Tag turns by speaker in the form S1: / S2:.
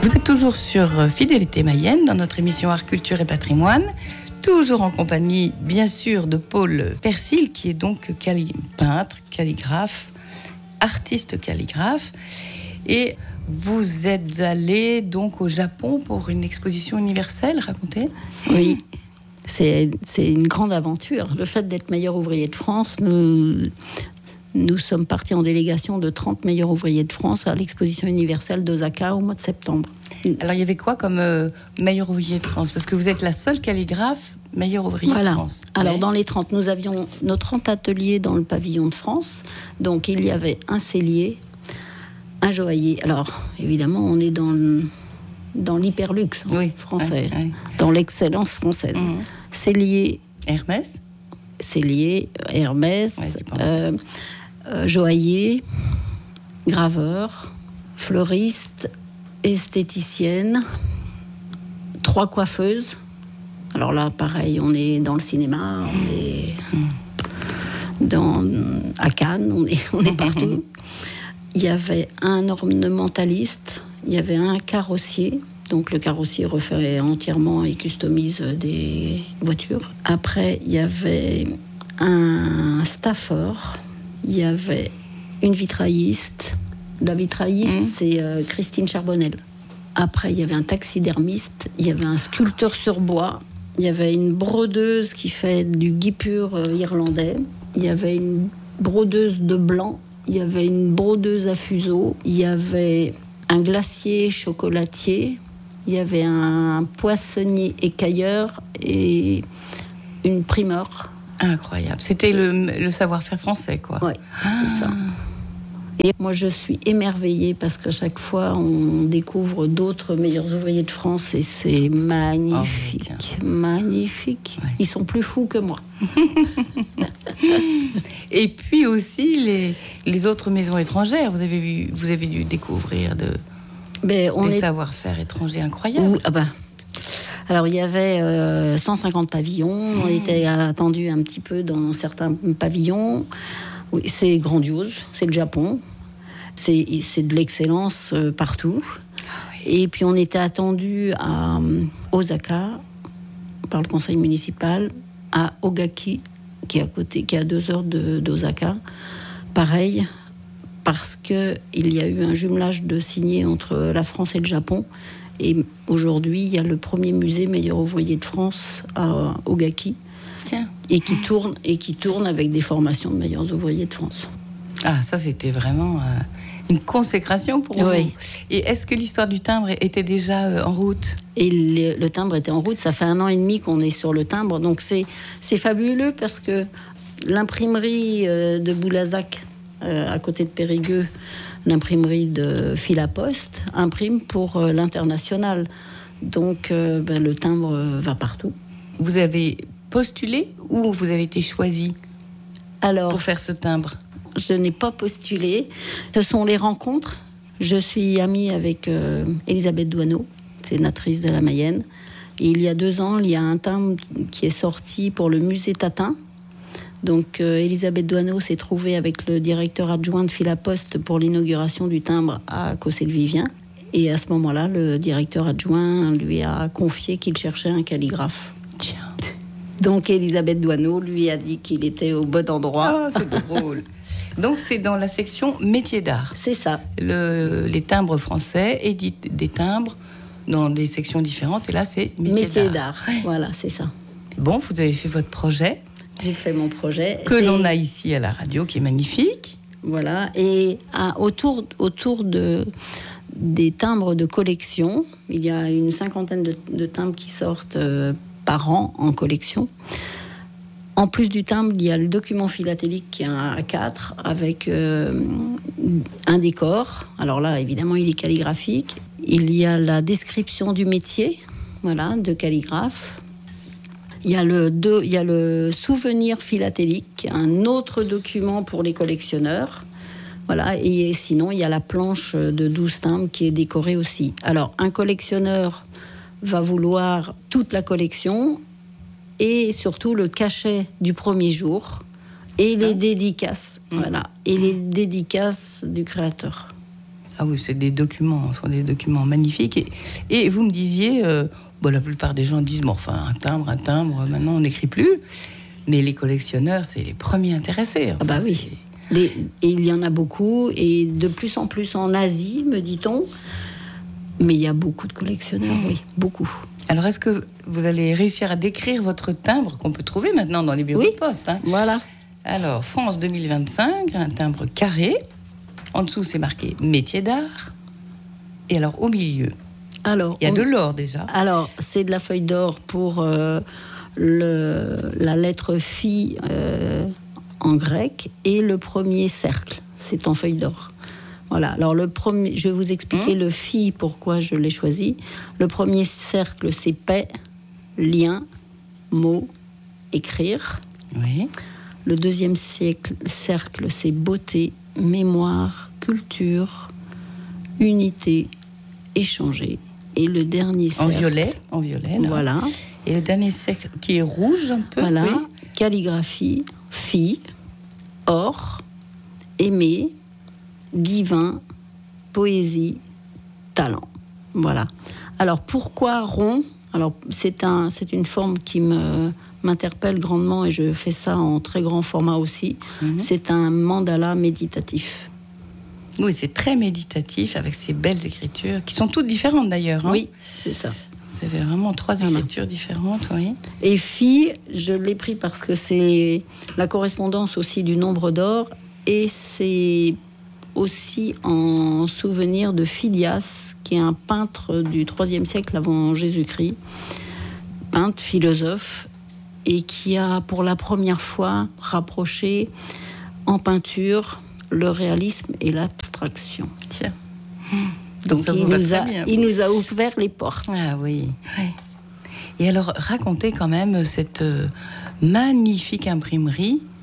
S1: Vous êtes toujours sur Fidélité Mayenne dans notre émission Art, Culture et Patrimoine. Toujours en compagnie, bien sûr, de Paul Persil, qui est donc peintre, calligraphe, artiste calligraphe. Et vous êtes allé donc au Japon pour une exposition universelle, racontez.
S2: Oui, c'est une grande aventure. Le fait d'être meilleur ouvrier de France, nous sommes partis en délégation de 30 meilleurs ouvriers de France à l'exposition universelle d'Osaka au mois de septembre.
S1: Alors, il y avait quoi comme meilleur ouvrier de France ? Parce que vous êtes la seule calligraphe meilleur ouvrier de France.
S2: Alors,
S1: ouais.
S2: Dans les 30, nous avions nos 30 ateliers dans le pavillon de France. Donc, il y avait un sellier, un joaillier. Alors, évidemment, on est dans l'hyperluxe français, dans l'excellence française. Mmh. Sellier...
S1: Hermès.
S2: Sellier, Hermès, joaillier, graveur, fleuriste, esthéticienne, 3 coiffeuses. Alors là, pareil, on est dans le cinéma, on est à Cannes, on est partout. Il y avait un ornementaliste, il y avait un carrossier. Donc le carrossier refait entièrement et customise des voitures. Après, il y avait un staffeur, il y avait une vitrailliste. La vitrailliste, c'est Christine Charbonnel. Après, il y avait un taxidermiste, il y avait un sculpteur sur bois, il y avait une brodeuse qui fait du guipure irlandais, il y avait une brodeuse de blanc, il y avait une brodeuse à fuseau, il y avait un glacier chocolatier, il y avait un poissonnier écailleur et une primeur.
S1: Incroyable. C'était le savoir-faire français, quoi.
S2: Oui, c'est ça. Et moi, je suis émerveillée parce qu'à chaque fois, on découvre d'autres meilleurs ouvriers de France et c'est magnifique. Magnifique. Ouais. Ils sont plus fous que moi.
S1: Et puis aussi, les autres maisons étrangères, vous avez dû découvrir des savoir-faire étrangers incroyables.
S2: Alors, il y avait 150 pavillons. On était attendus un petit peu dans certains pavillons. Oui, c'est grandiose. C'est le Japon. C'est de l'excellence partout. Et puis, on était attendus à Osaka, par le conseil municipal, à Ogaki, qui est à côté, qui est à 2 heures d'Osaka. Pareil, parce qu'il y a eu un jumelage de signés entre la France et le Japon. Et aujourd'hui, il y a le premier musée meilleur ouvrier de France à Ogaki.
S1: Tiens.
S2: Et qui tourne avec des formations de meilleurs ouvriers de France.
S1: Ah, ça, c'était vraiment une consécration pour vous. Et est-ce que l'histoire du timbre était déjà en route ?
S2: Et le timbre était en route. Ça fait 1 an et demi qu'on est sur le timbre. Donc, c'est fabuleux parce que l'imprimerie de Boulazac, à côté de Périgueux, l'imprimerie de Philaposte, imprime pour l'international. Donc, le timbre va partout.
S1: Vous avez postulé ou vous avez été choisi pour faire ce timbre ?
S2: Je n'ai pas postulé. Ce sont les rencontres. Je suis amie avec Elisabeth Douaneau, sénatrice de la Mayenne. Et il y a 2 ans, il y a un timbre qui est sorti pour le musée Tatin. Donc, Elisabeth Douaneau s'est trouvée avec le directeur adjoint de Philaposte pour l'inauguration du timbre à Cossé-le-Vivien. Et à ce moment-là, le directeur adjoint lui a confié qu'il cherchait un calligraphe.
S1: Tiens.
S2: Donc, Elisabeth Douaneau lui a dit qu'il était au bon endroit.
S1: Ah, c'est drôle. Donc, c'est dans la section métiers d'art.
S2: C'est ça.
S1: Les timbres français éditent des timbres dans des sections différentes. Et là, c'est métiers d'art.
S2: Ouais. Voilà, c'est ça.
S1: Bon, vous avez fait votre projet.
S2: J'ai fait mon projet.
S1: Que l'on a ici à la radio, qui est magnifique.
S2: Voilà. Et autour des timbres de collection, il y a une 50aine de timbres qui sortent par an en collection. En plus du timbre, il y a le document philatélique qui est un A4 avec un décor. Alors là, évidemment, il est calligraphique. Il y a la description du métier, voilà, de calligraphe. Il y a le souvenir philatélique, un autre document pour les collectionneurs. Voilà, et sinon, il y a la planche de 12 timbres qui est décorée aussi. Alors, un collectionneur va vouloir toute la collection et surtout le cachet du premier jour et les dédicaces. Voilà, et les dédicaces du créateur.
S1: Ah oui, ce sont des documents magnifiques. Et vous me disiez, la plupart des gens disent, un timbre, maintenant on n'écrit plus. Mais les collectionneurs, c'est les premiers intéressés.
S2: Oui. Et il y en a beaucoup, et de plus en plus en Asie, me dit-on. Mais il y a beaucoup de collectionneurs, oui, beaucoup.
S1: Alors, est-ce que vous allez réussir à décrire votre timbre qu'on peut trouver maintenant dans les bureaux de poste, hein ?
S2: Voilà.
S1: Alors, France 2025, un timbre carré. En dessous, c'est marqué métier d'art. Et alors, au milieu, il y a de l'or déjà.
S2: Alors, c'est de la feuille d'or pour la lettre phi en grec, et le premier cercle, c'est en feuille d'or. Voilà. Alors, je vais vous expliquer le phi, pourquoi je l'ai choisi. Le premier cercle, c'est paix, lien, mot, écrire.
S1: Oui.
S2: Le deuxième cercle, c'est beauté, mémoire, culture, unité, échanger. Et le dernier cercle...
S1: En violet.
S2: Voilà.
S1: Et le dernier cercle qui est rouge un peu.
S2: Voilà.
S1: Oui.
S2: Calligraphie, phi, or, aimer, divin, poésie, talent. Voilà. Alors, pourquoi rond ? Alors, c'est une forme qui m'interpelle grandement, et je fais ça en très grand format aussi. C'est un mandala méditatif.
S1: Oui, c'est très méditatif, avec ces belles écritures, qui sont toutes différentes d'ailleurs. Hein.
S2: Oui, c'est ça.
S1: Vous avez vraiment 3 écritures différentes, oui.
S2: Et phi, je l'ai pris parce que c'est la correspondance aussi du nombre d'or, et c'est aussi en souvenir de Phidias, qui est un peintre du IIIe siècle avant Jésus-Christ, peintre, philosophe, et qui a pour la première fois rapproché en peinture le réalisme et l'abstraction.
S1: Tiens. Donc ça
S2: il nous a ouvert les portes.
S1: Ah oui. Et alors, racontez quand même cette magnifique imprimerie